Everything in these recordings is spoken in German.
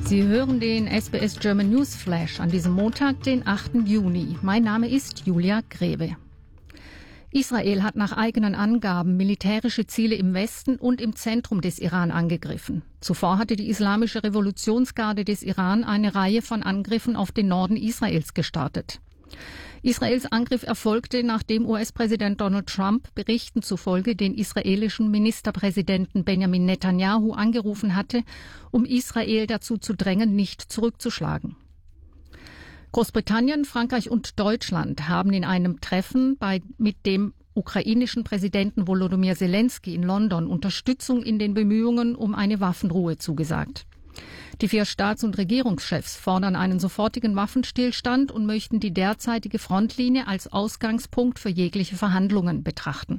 Sie hören den SBS German News Flash an diesem Montag, den 8. Juni. Mein Name ist Julia Grebe. Israel hat nach eigenen Angaben militärische Ziele im Westen und im Zentrum des Iran angegriffen. Zuvor hatte die Islamische Revolutionsgarde des Iran eine Reihe von Angriffen auf den Norden Israels gestartet. Israels Angriff erfolgte, nachdem US-Präsident Donald Trump Berichten zufolge den israelischen Ministerpräsidenten Benjamin Netanyahu angerufen hatte, um Israel dazu zu drängen, nicht zurückzuschlagen. Großbritannien, Frankreich und Deutschland haben in einem Treffen mit dem ukrainischen Präsidenten Volodymyr Zelensky in London Unterstützung in den Bemühungen um eine Waffenruhe zugesagt. Die 4 Staats- und Regierungschefs fordern einen sofortigen Waffenstillstand und möchten die derzeitige Frontlinie als Ausgangspunkt für jegliche Verhandlungen betrachten.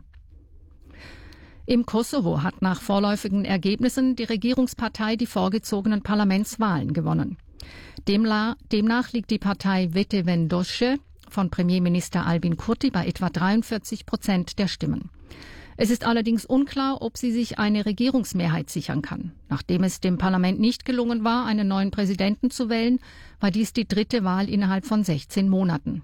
Im Kosovo hat nach vorläufigen Ergebnissen die Regierungspartei die vorgezogenen Parlamentswahlen gewonnen. Demnach liegt die Partei Vete Vendosce von Premierminister Albin Kurti bei etwa 43% der Stimmen. Es ist allerdings unklar, ob sie sich eine Regierungsmehrheit sichern kann. Nachdem es dem Parlament nicht gelungen war, einen neuen Präsidenten zu wählen, war dies die 3. Wahl innerhalb von 16 Monaten.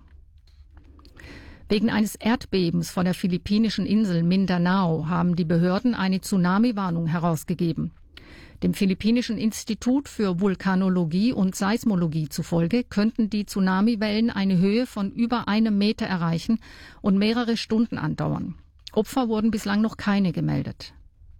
Wegen eines Erdbebens vor der philippinischen Insel Mindanao haben die Behörden eine Tsunami-Warnung herausgegeben. Dem Philippinischen Institut für Vulkanologie und Seismologie zufolge könnten die Tsunamiwellen eine Höhe von über 1 Meter erreichen und mehrere Stunden andauern. Opfer wurden bislang noch keine gemeldet.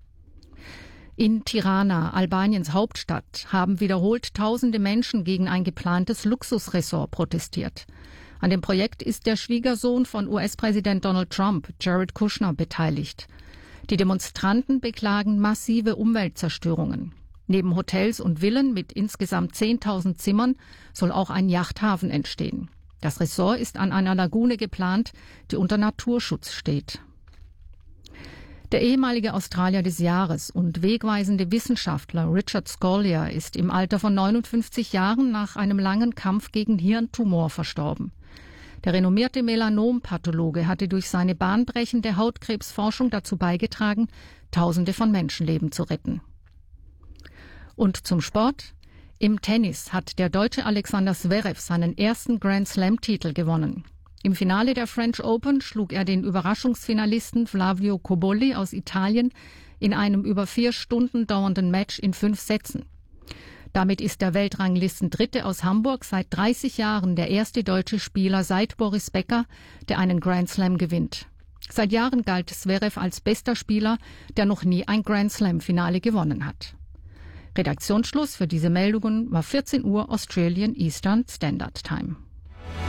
In Tirana, Albaniens Hauptstadt, haben wiederholt tausende Menschen gegen ein geplantes Luxusressort protestiert. An dem Projekt ist der Schwiegersohn von US-Präsident Donald Trump, Jared Kushner, beteiligt. Die Demonstranten beklagen massive Umweltzerstörungen. Neben Hotels und Villen mit insgesamt 10.000 Zimmern soll auch ein Yachthafen entstehen. Das Ressort ist an einer Lagune geplant, die unter Naturschutz steht. Der ehemalige Australier des Jahres und wegweisende Wissenschaftler Richard Scolyer ist im Alter von 59 Jahren nach einem langen Kampf gegen Hirntumor verstorben. Der renommierte Melanompathologe hatte durch seine bahnbrechende Hautkrebsforschung dazu beigetragen, Tausende von Menschenleben zu retten. Und zum Sport. Im Tennis hat der Deutsche Alexander Zverev seinen ersten Grand-Slam-Titel gewonnen. Im Finale der French Open schlug er den Überraschungsfinalisten Flavio Cobolli aus Italien in einem über 4 Stunden dauernden Match in 5 Sätzen. Damit ist der Weltranglistendritte aus Hamburg seit 30 Jahren der erste deutsche Spieler seit Boris Becker, der einen Grand Slam gewinnt. Seit Jahren galt Zverev als bester Spieler, der noch nie ein Grand Slam-Finale gewonnen hat. Redaktionsschluss für diese Meldungen war 14 Uhr Australian Eastern Standard Time.